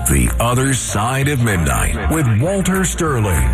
The Other Side of Midnight with Walter Sterling.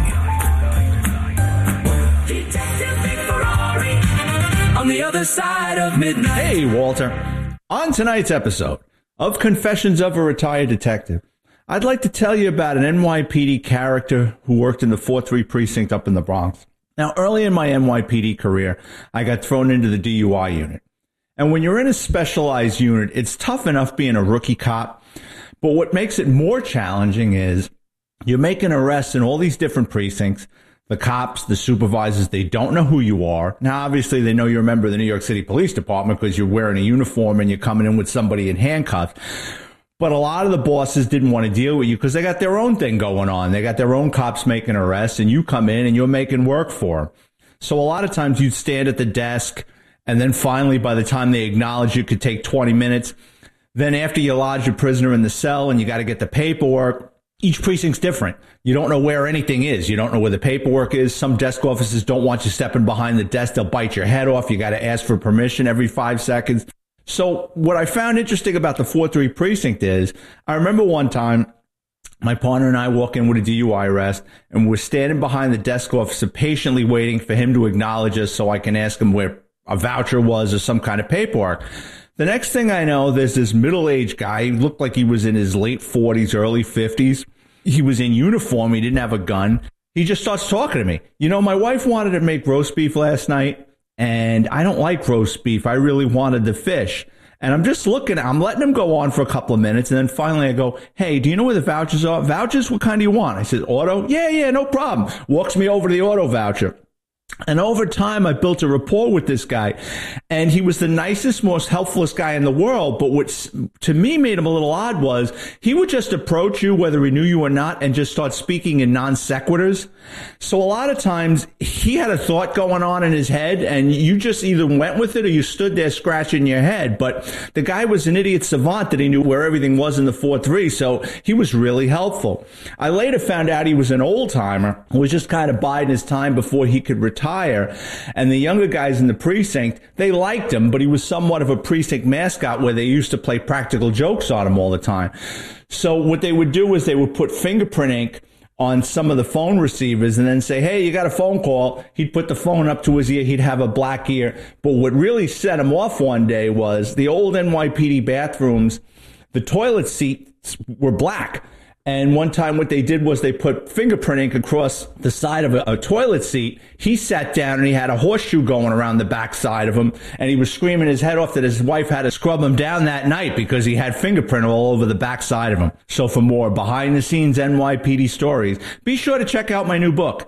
Detective Vic Ferrari on the Other Side of Midnight. Hey, Walter. On tonight's episode of Confessions of a Retired Detective, I'd like to tell you about an NYPD character who worked in the 4-3 precinct up in the Bronx. Now, early in my NYPD career, I got thrown into the DUI unit. And when you're in a specialized unit, it's tough enough being a rookie cop. But what makes it more challenging is you're making arrests in all these different precincts. The cops, the supervisors, they don't know who you are. Now, obviously, they know you're a member of the New York City Police Department because you're wearing a uniform and you're coming in with somebody in handcuffs. But a lot of the bosses didn't want to deal with you because they got their own thing going on. They got their own cops making arrests, and you come in and you're making work for them. So a lot of times you'd stand at the desk, and then finally, by the time they acknowledge you, could take 20 minutes. Then after you lodge a prisoner in the cell and you got to get the paperwork, each precinct's different. You don't know where anything is. You don't know where the paperwork is. Some desk officers don't want you stepping behind the desk. They'll bite your head off. You got to ask for permission every 5 seconds. So what I found interesting about the 4-3 precinct is, I remember one time my partner and I walk in with a DUI arrest, and we're standing behind the desk officer patiently waiting for him to acknowledge us so I can ask him where a voucher was or some kind of paperwork. The next thing I know, there's this middle-aged guy. He looked like he was in his late 40s, early 50s. He was in uniform. He didn't have a gun. He just starts talking to me. You know, my wife wanted to make roast beef last night, and I don't like roast beef. I really wanted the fish. And I'm just looking, I'm letting him go on for a couple of minutes, and then finally I go, hey, do you know where the vouchers are? Vouchers? What kind do you want? I said, auto? Yeah, no problem. Walks me over to the auto voucher. And over time, I built a rapport with this guy, and he was the nicest, most helpfulest guy in the world. But what to me made him a little odd was he would just approach you, whether he knew you or not, and just start speaking in non sequiturs. So a lot of times he had a thought going on in his head, and you just either went with it or you stood there scratching your head. But the guy was an idiot savant that he knew where everything was in the 4-3, so he was really helpful. I later found out he was an old timer who was just kind of biding his time before he could retire. And the younger guys in the precinct, they liked him, but he was somewhat of a precinct mascot where they used to play practical jokes on him all the time. So what they would do is they would put fingerprint ink on some of the phone receivers and then say, hey, you got a phone call. He'd put the phone up to his ear. He'd have a black ear. But what really set him off one day was the old NYPD bathrooms, the toilet seats were black. And one time what they did was they put fingerprint ink across the side of a toilet seat. He sat down and he had a horseshoe going around the back side of him. And he was screaming his head off that his wife had to scrub him down that night because he had fingerprint all over the back side of him. So for more behind the scenes NYPD stories, be sure to check out my new book,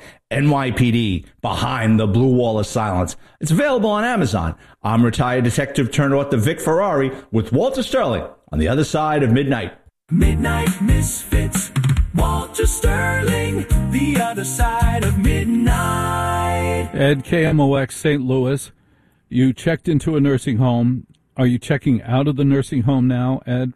NYPD Behind the Blue Wall of Silence. It's available on Amazon. I'm retired detective turned author Vic Ferrari with Walter Sterling on the Other Side of Midnight. Midnight Misfits, Walter Sterling, the Other Side of Midnight. Ed, KMOX St. Louis, you checked into a nursing home. Are you checking out of the nursing home now, Ed?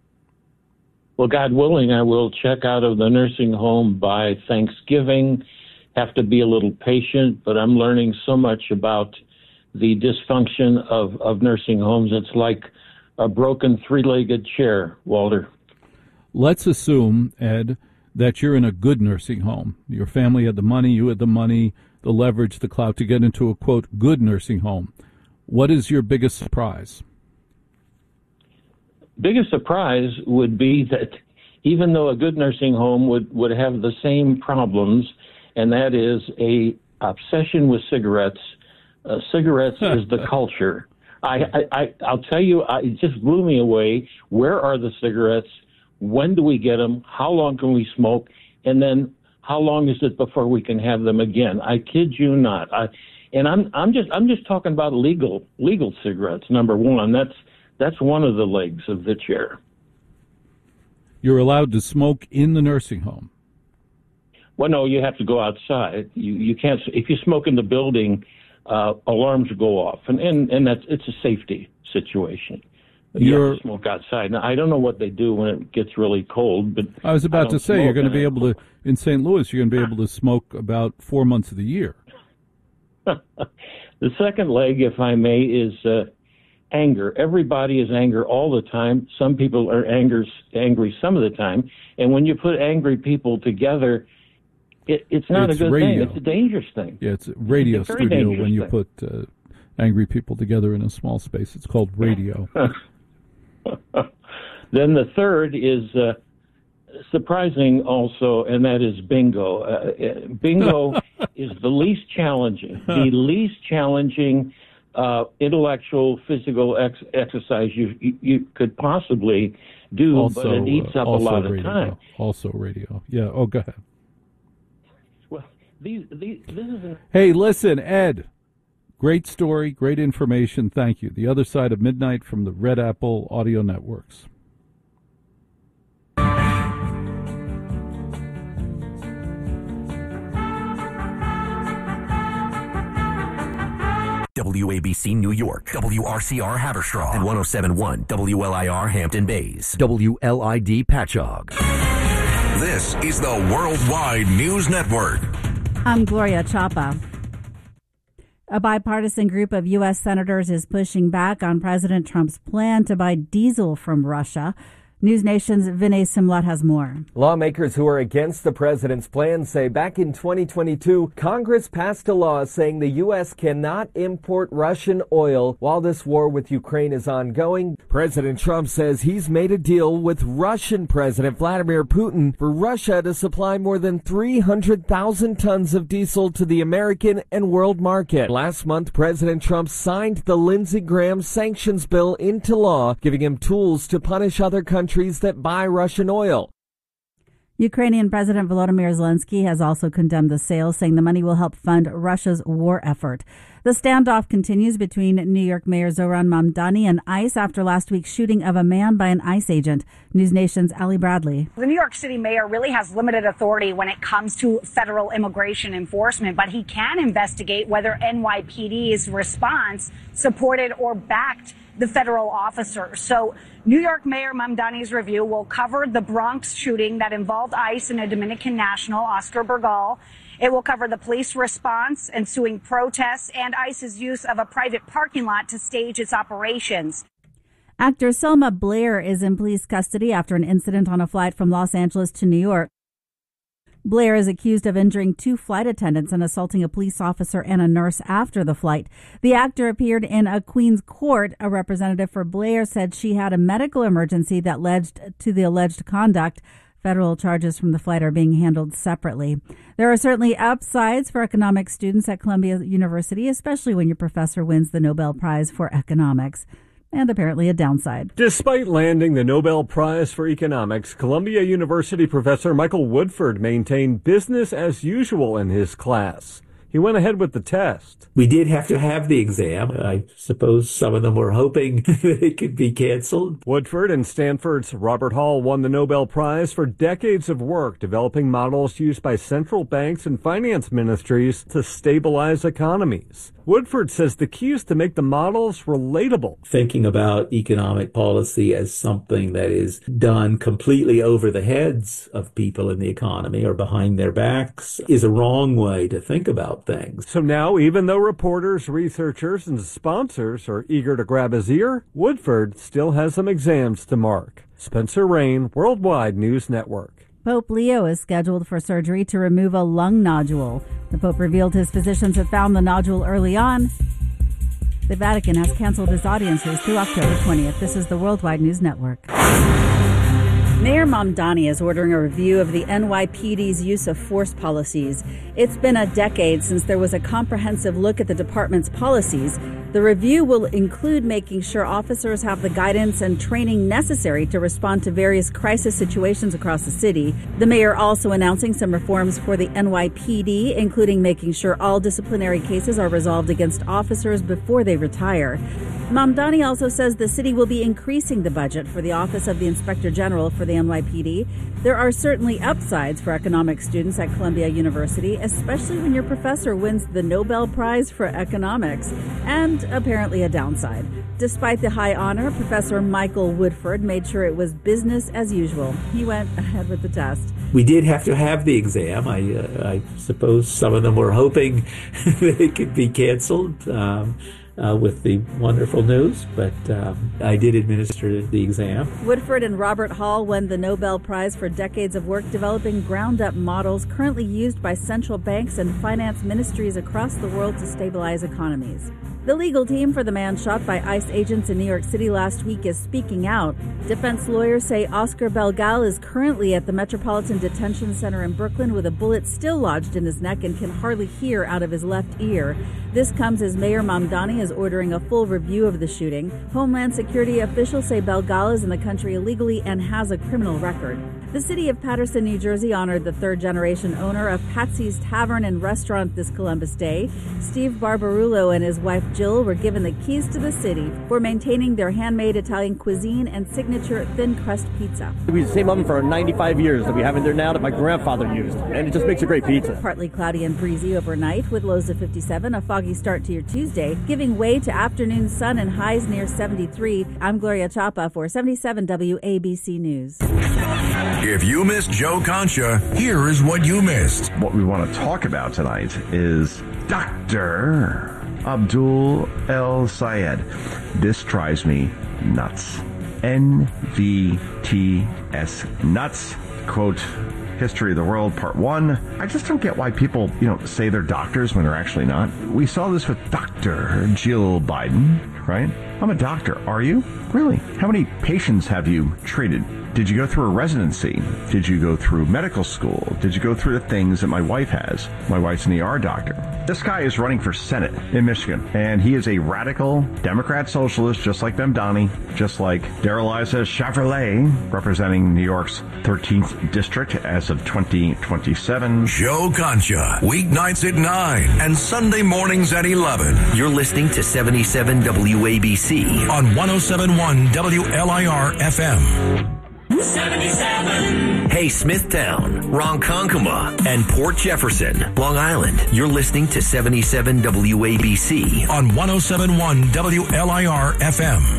Well, God willing, I will check out of the nursing home by Thanksgiving. Have to be a little patient, but I'm learning so much about the dysfunction of nursing homes. It's like a broken three-legged chair, Walter. Let's assume, Ed, that you're in a good nursing home. Your family had the money, you had the money, the leverage, the clout to get into a, quote, good nursing home. What is your biggest surprise? Biggest surprise would be that even though a good nursing home would have the same problems, and that is a obsession with cigarettes. Cigarettes is the culture. I'll tell you, it just blew me away. Where are the cigarettes? When do we get them? How long can we smoke? And then how long is it before we can have them again? I kid you not. I'm just talking about legal cigarettes. Number one, that's one of the legs of the chair. You're allowed to smoke in the nursing home. Well, no, you have to go outside. You can't. If you smoke in the building, alarms go off, and it's a safety situation. You have to smoke outside. Now, I don't know what they do when it gets really cold, but I was about to say you're going to be able to, in St. Louis, you're going to be able to smoke about 4 months of the year. The second leg, if I may, is anger. Everybody is angry all the time. Some people are angry some of the time. And when you put angry people together, it's not a good thing. It's a dangerous thing. Yeah, it's a radio studio when you put angry people together in a small space. It's called radio. Then the third is surprising also, and that is bingo. Bingo is the least challenging intellectual, physical exercise you could possibly do, also, but it eats up a lot of time. Also radio. Yeah, oh, go ahead. Well, this is... Hey, listen, Ed. Great story, great information. Thank you. The Other Side of Midnight from the Red Apple Audio Networks. WABC New York, WRCR Haverstraw, and 107.1 WLIR Hampton Bays, WLID Patchogue. This is the Worldwide News Network. I'm Gloria Chapa. A bipartisan group of U.S. senators is pushing back on President Trump's plan to buy diesel from Russia. News Nation's Vinay Simlat has more. Lawmakers who are against the president's plan say back in 2022, Congress passed a law saying the U.S. cannot import Russian oil while this war with Ukraine is ongoing. President Trump says he's made a deal with Russian President Vladimir Putin for Russia to supply more than 300,000 tons of diesel to the American and world market. Last month, President Trump signed the Lindsey Graham sanctions bill into law, giving him tools to punish other countries that buy Russian oil. Ukrainian President Volodymyr Zelensky has also condemned the sale, saying the money will help fund Russia's war effort. The standoff continues between New York Mayor Zohran Mamdani and ICE after last week's shooting of a man by an ICE agent. News Nation's Ali Bradley. The New York City mayor really has limited authority when it comes to federal immigration enforcement, but he can investigate whether NYPD's response supported or backed the federal officer. So New York Mayor Mamdani's review will cover the Bronx shooting that involved ICE and a Dominican national, Oscar Bergal. It will cover the police response, ensuing protests, and ICE's use of a private parking lot to stage its operations. Actor Selma Blair is in police custody after an incident on a flight from Los Angeles to New York. Blair is accused of injuring 2 flight attendants and assaulting a police officer and a nurse after the flight. The actor appeared in a Queens court. A representative for Blair said she had a medical emergency that led to the alleged conduct. Federal charges from the flight are being handled separately. There are certainly upsides for economics students at Columbia University, especially when your professor wins the Nobel Prize for Economics. And apparently a downside. Despite landing the Nobel Prize for Economics, Columbia University professor Michael Woodford maintained business as usual in his class. He went ahead with the test. We did have to have the exam. I suppose some of them were hoping it could be canceled. Woodford and Stanford's Robert Hall won the Nobel Prize for decades of work developing models used by central banks and finance ministries to stabilize economies. Woodford says the key is to make the models relatable. Thinking about economic policy as something that is done completely over the heads of people in the economy or behind their backs is a wrong way to think about things. So now, even though reporters, researchers, and sponsors are eager to grab his ear, Woodford still has some exams to mark. Spencer Rain, Worldwide News Network. Pope Leo is scheduled for surgery to remove a lung nodule. The Pope revealed his physicians had found the nodule early on. The Vatican has canceled its audiences through October 20th. This is the Worldwide News Network. Mayor Mamdani is ordering a review of the NYPD's use of force policies. It's been a decade since there was a comprehensive look at the department's policies. The review will include making sure officers have the guidance and training necessary to respond to various crisis situations across the city. The mayor also announcing some reforms for the NYPD, including making sure all disciplinary cases are resolved against officers before they retire. Mamdani also says the city will be increasing the budget for the Office of the Inspector General for the NYPD. There are certainly upsides for economics students at Columbia University, especially when your professor wins the Nobel Prize for Economics, and apparently a downside. Despite the high honor, Professor Michael Woodford made sure it was business as usual. He went ahead with the test. We did have to have the exam. I suppose some of them were hoping that it could be canceled. with the wonderful news, but I did administer the exam. Woodford and Robert Hall won the Nobel Prize for decades of work developing ground-up models currently used by central banks and finance ministries across the world to stabilize economies. The legal team for the man shot by ICE agents in New York City last week is speaking out. Defense lawyers say Oscar Belgal is currently at the Metropolitan Detention Center in Brooklyn with a bullet still lodged in his neck and can hardly hear out of his left ear. This comes as Mayor Mamdani is ordering a full review of the shooting. Homeland Security officials say Belgal is in the country illegally and has a criminal record. The city of Paterson, New Jersey honored the third-generation owner of Patsy's Tavern and Restaurant this Columbus Day. Steve Barbarullo and his wife Jill were given the keys to the city for maintaining their handmade Italian cuisine and signature thin crust pizza. We use the same oven for 95 years that we have in there now that my grandfather used, and it just makes a great pizza. Partly cloudy and breezy overnight with lows of 57, a foggy start to your Tuesday, giving way to afternoon sun and highs near 73. I'm Gloria Chapa for 77 WABC News. If you missed Joe Concha, here is what you missed. What we want to talk about tonight is Dr. Abdul El Sayed. This drives me nuts. NVTS nuts. Quote, History of the World, Part 1. I just don't get why people, say they're doctors when they're actually not. We saw this with Dr. Jill Biden, right? I'm a doctor. Are you? Really? How many patients have you treated? Did you go through a residency? Did you go through medical school? Did you go through the things that my wife has? My wife's an ER doctor. This guy is running for Senate in Michigan, and he is a radical Democrat socialist, just like Mamdani, just like Darrell-Issa Chevrolet, representing New York's 13th district as of 2027. Joe Concha, weeknights at 9 and Sunday mornings at 11. You're listening to 77 WABC on 107.1 WLIR FM. 77. Hey, Smithtown, Ronkonkoma, and Port Jefferson, Long Island. You're listening to 77 WABC on 107.1 WLIR FM.